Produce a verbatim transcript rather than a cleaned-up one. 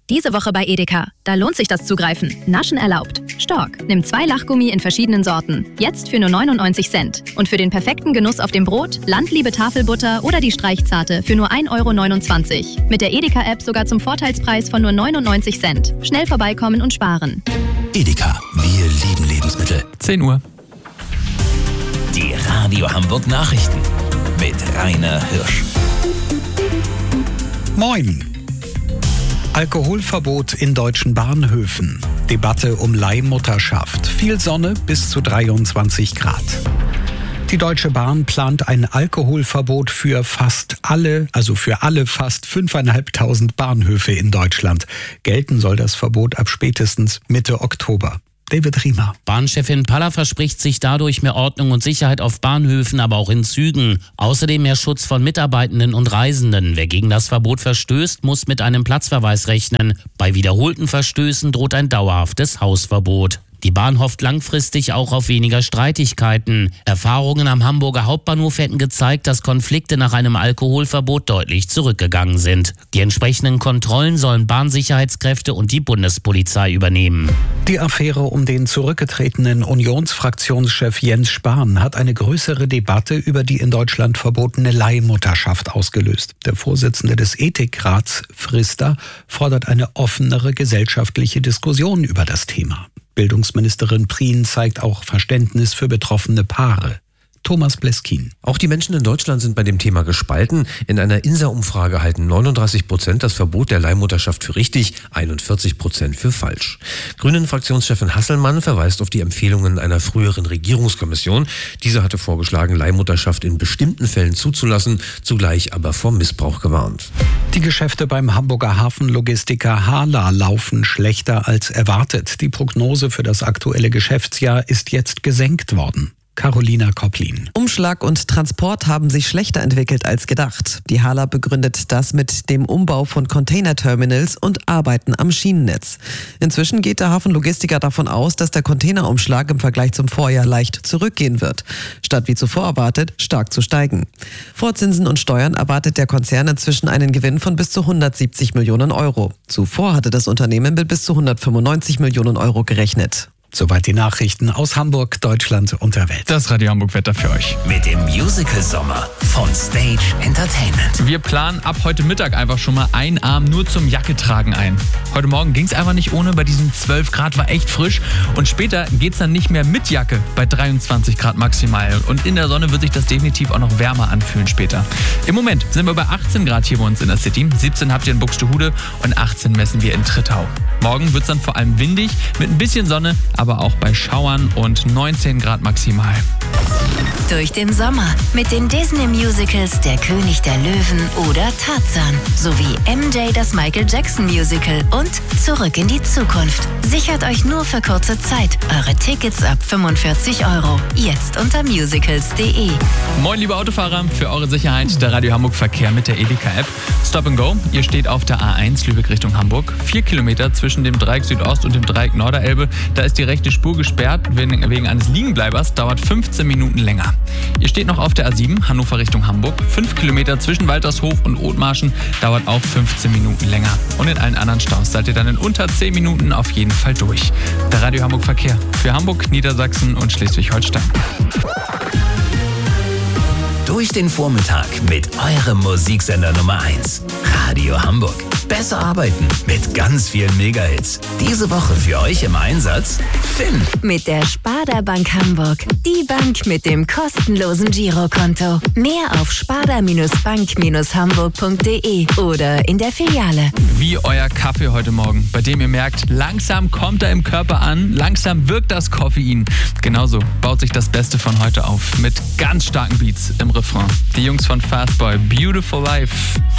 Diese Woche bei Edeka. Da lohnt sich das Zugreifen. Naschen erlaubt. Stork. Nimm zwei Lachgummi in verschiedenen Sorten. Jetzt für nur neunundneunzig Cent. Und für den perfekten Genuss auf dem Brot, Landliebe Tafelbutter oder die Streichzarte für nur ein Euro neunundzwanzig. Mit der Edeka-App sogar zum Vorteilspreis von nur neunundneunzig Cent. Schnell vorbeikommen und sparen. Edeka. Wir lieben Lebensmittel. zehn Uhr. Die Radio Hamburg Nachrichten mit Rainer Hirsch. Moin. Alkoholverbot in deutschen Bahnhöfen. Debatte um Leihmutterschaft. Viel Sonne bis zu dreiundzwanzig Grad. Die Deutsche Bahn plant ein Alkoholverbot für fast alle, also für alle fast fünftausendfünfhundert Bahnhöfe in Deutschland. Gelten soll das Verbot ab spätestens Mitte Oktober. David Riemer. Bahnchefin Paller verspricht sich dadurch mehr Ordnung und Sicherheit auf Bahnhöfen, aber auch in Zügen. Außerdem mehr Schutz von Mitarbeitenden und Reisenden. Wer gegen das Verbot verstößt, muss mit einem Platzverweis rechnen. Bei wiederholten Verstößen droht ein dauerhaftes Hausverbot. Die Bahn hofft langfristig auch auf weniger Streitigkeiten. Erfahrungen am Hamburger Hauptbahnhof hätten gezeigt, dass Konflikte nach einem Alkoholverbot deutlich zurückgegangen sind. Die entsprechenden Kontrollen sollen Bahnsicherheitskräfte und die Bundespolizei übernehmen. Die Affäre um den zurückgetretenen Unionsfraktionschef Jens Spahn hat eine größere Debatte über die in Deutschland verbotene Leihmutterschaft ausgelöst. Der Vorsitzende des Ethikrats, Frister, fordert eine offenere gesellschaftliche Diskussion über das Thema. Bildungsministerin Prien zeigt auch Verständnis für betroffene Paare. Thomas Bleskin. Auch die Menschen in Deutschland sind bei dem Thema gespalten. In einer I N S A-Umfrage halten neununddreißig Prozent das Verbot der Leihmutterschaft für richtig, einundvierzig Prozent für falsch. Grünen-Fraktionschefin Hasselmann verweist auf die Empfehlungen einer früheren Regierungskommission. Diese hatte vorgeschlagen, Leihmutterschaft in bestimmten Fällen zuzulassen, zugleich aber vor Missbrauch gewarnt. Die Geschäfte beim Hamburger Hafenlogistiker Hala laufen schlechter als erwartet. Die Prognose für das aktuelle Geschäftsjahr ist jetzt gesenkt worden. Carolina Kopplin. Umschlag und Transport haben sich schlechter entwickelt als gedacht. Die Hala begründet das mit dem Umbau von Containerterminals und Arbeiten am Schienennetz. Inzwischen geht der Hafenlogistiker davon aus, dass der Containerumschlag im Vergleich zum Vorjahr leicht zurückgehen wird, statt wie zuvor erwartet stark zu steigen. Vor Zinsen und Steuern erwartet der Konzern inzwischen einen Gewinn von bis zu hundertsiebzig Millionen Euro. Zuvor hatte das Unternehmen mit bis zu hundertfünfundneunzig Millionen Euro gerechnet. Soweit die Nachrichten aus Hamburg, Deutschland und der Welt. Das Radio Hamburg Wetter für euch. Mit dem Musical Sommer von Stage Entertainment. Wir planen ab heute Mittag einfach schon mal einen Arm nur zum Jacke tragen ein. Heute Morgen ging es einfach nicht ohne, bei diesen zwölf Grad war echt frisch. Und später geht es dann nicht mehr mit Jacke bei dreiundzwanzig Grad maximal. Und in der Sonne wird sich das definitiv auch noch wärmer anfühlen später. Im Moment sind wir bei achtzehn Grad hier bei uns in der City. siebzehn habt ihr in Buxtehude und achtzehn messen wir in Trittau. Morgen wird es dann vor allem windig mit ein bisschen Sonne, aber auch bei Schauern und neunzehn Grad maximal. Durch den Sommer mit den Disney-Musicals Der König der Löwen oder Tarzan sowie M J das Michael Jackson Musical und Zurück in die Zukunft. Sichert euch nur für kurze Zeit eure Tickets ab fünfundvierzig Euro. Jetzt unter musicals punkt de. Moin liebe Autofahrer, für eure Sicherheit der Radio Hamburg Verkehr mit der Edeka-App. Stop and Go, ihr steht auf der A eins Lübeck Richtung Hamburg. Vier Kilometer zwischen dem Dreieck Südost und dem Dreieck Norderelbe. Da ist die rechte Spur gesperrt wegen eines Liegenbleibers, dauert fünfzehn Minuten länger. Ihr steht noch auf der A sieben, Hannover Richtung Hamburg. Fünf Kilometer zwischen Waltershof und Othmarschen, dauert auch fünfzehn Minuten länger. Und in allen anderen Staus seid ihr dann in unter zehn Minuten auf jeden Fall durch. Der Radio Hamburg Verkehr für Hamburg, Niedersachsen und Schleswig-Holstein. Durch den Vormittag mit eurem Musiksender Nummer eins. Radio Hamburg. Besser arbeiten mit ganz vielen Megahits. Diese Woche für euch im Einsatz Finn. Mit der Sparda Bank Hamburg. Die Bank mit dem kostenlosen Girokonto. Mehr auf sparda bank hamburg punkt de oder in der Filiale. Wie euer Kaffee heute Morgen, bei dem ihr merkt, langsam kommt er im Körper an, langsam wirkt das Koffein. Genauso baut sich das Beste von heute auf. Mit ganz starken Beats im Refrain. Die Jungs von Fastboy, Beautiful Life.